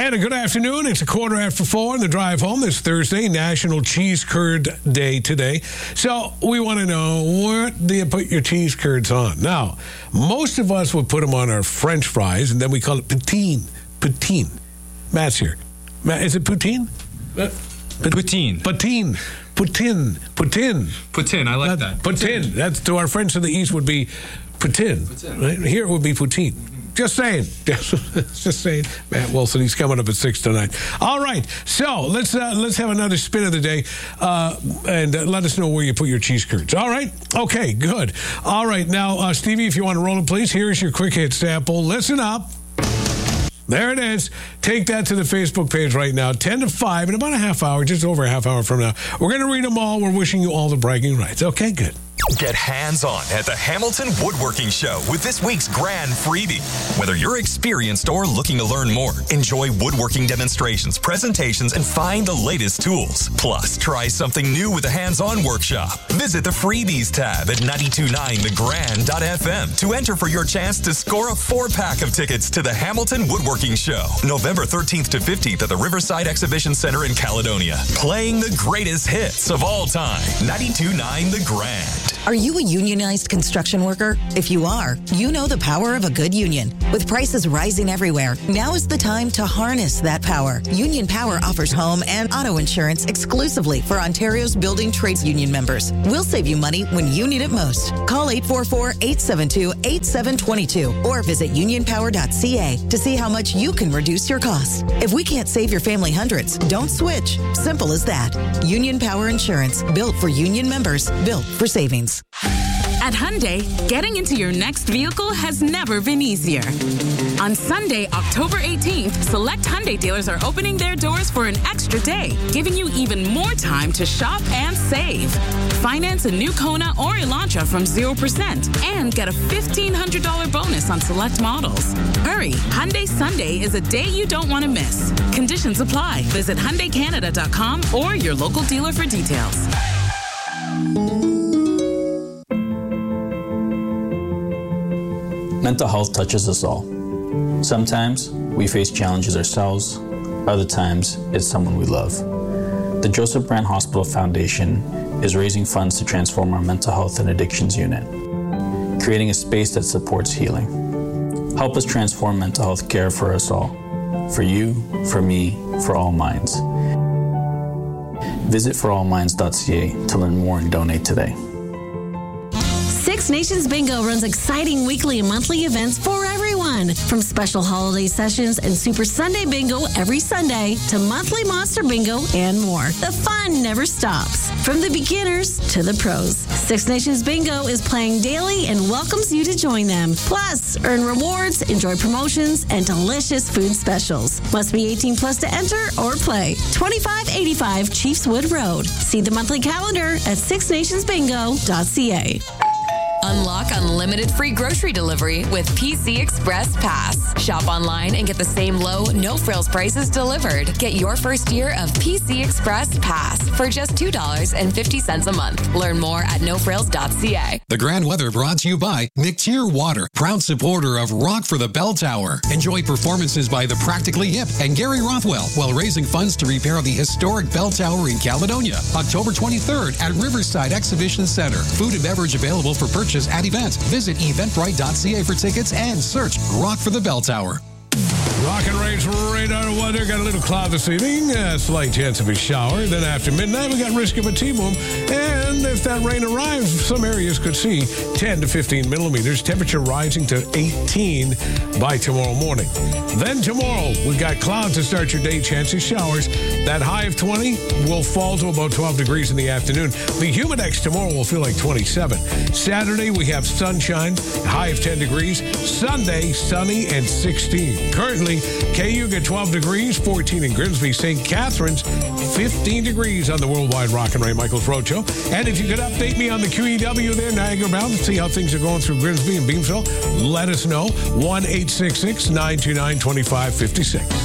And a good afternoon. It's 4:15 on the drive home this Thursday, National Cheese Curd Day today. So we want to know, what do you put your cheese curds on? Now, most of us would put them on our French fries, and then we call it poutine. Poutine. Matt's here. Matt, is it poutine? Poutine. Poutine. Poutine. Poutine. Poutine. I like that. Poutine. That's, to our friends to the east, would be poutine. Right? Here it would be poutine. Just saying. Just saying. Matt Wilson, he's coming up at 6 tonight. All right. So let's have another spin of the day and let us know where you put your cheese curds. All right? Okay, good. All right. Now, Stevie, if you want to roll it, please, here's your quick hit sample. Listen up. There it is. Take that to the Facebook page right now. 10 to 5 in about a half hour, just over a half hour from now. We're going to read them all. We're wishing you all the bragging rights. Okay, good. Get hands-on at the Hamilton Woodworking Show with this week's grand freebie. Whether you're experienced or looking to learn more, enjoy woodworking demonstrations, presentations, and find the latest tools. Plus, try something new with the hands-on workshop. Visit the freebies tab at 929thegrand.fm to enter for your chance to score a 4-pack of tickets to the Hamilton Woodworking Show, November 13th to 15th at the Riverside Exhibition Center in Caledonia. Playing the greatest hits of all time. 929 The Grand. Are you a unionized construction worker? If you are, you know the power of a good union. With prices rising everywhere, now is the time to harness that power. Union Power offers home and auto insurance exclusively for Ontario's building trades union members. We'll save you money when you need it most. Call 844-872-8722 or visit unionpower.ca to see how much you can reduce your costs. If we can't save your family hundreds, don't switch. Simple as that. Union Power Insurance, built for union members, built for savings. At Hyundai, getting into your next vehicle has never been easier. On Sunday, October 18th, select Hyundai dealers are opening their doors for an extra day, giving you even more time to shop and save. Finance a new Kona or Elantra from 0% and get a $1,500 bonus on select models. Hurry, Hyundai Sunday is a day you don't want to miss. Conditions apply. Visit HyundaiCanada.com or your local dealer for details. Mental health touches us all. Sometimes we face challenges ourselves, other times it's someone we love. The Joseph Brand Hospital Foundation is raising funds to transform our mental health and addictions unit, creating a space that supports healing. Help us transform mental health care for us all, for you, for me, for all minds. Visit forallminds.ca to learn more and donate today. Six Nations Bingo runs exciting weekly and monthly events for everyone. From special holiday sessions and Super Sunday Bingo every Sunday to monthly Monster Bingo and more. The fun never stops. From the beginners to the pros. Six Nations Bingo is playing daily and welcomes you to join them. Plus, earn rewards, enjoy promotions, and delicious food specials. Must be 18 plus to enter or play. 2585 Chiefswood Road. See the monthly calendar at sixnationsbingo.ca. Unlock unlimited free grocery delivery with PC Express Pass. Shop online and get the same low, no-frills prices delivered. Get your first year of PC Express Pass for just $2.50 a month. Learn more at nofrills.ca. The grand weather brought to you by McTier Water, proud supporter of Rock for the Bell Tower. Enjoy performances by the Practically Hip and Gary Rothwell while raising funds to repair the historic bell tower in Caledonia. October 23rd at Riverside Exhibition Center. Food and beverage available for purchase at events. Visit eventbrite.ca for tickets and search Rock for the Bell Tower. Rock and Rage radar weather. Got a little cloud this evening. Slight chance of a shower. Then after midnight, we got risk of a T-boom. And if that rain arrives, some areas could see 10 to 15 millimeters. Temperature rising to 18 by tomorrow morning. Then tomorrow, we got clouds to start your day. Chance of showers. That high of 20 will fall to about 12 degrees in the afternoon. The humidex tomorrow will feel like 27. Saturday, we have sunshine. High of 10 degrees. Sunday, sunny and 16. Currently, Cayuga 12 degrees, 14 in Grimsby. St. Catharines, 15 degrees on the Worldwide Rock and Ray Michaels Roadshow. And if you could update me on the QEW there, Niagara Bound, see how things are going through Grimsby and Beamsville, let us know. 1-866-929-2556.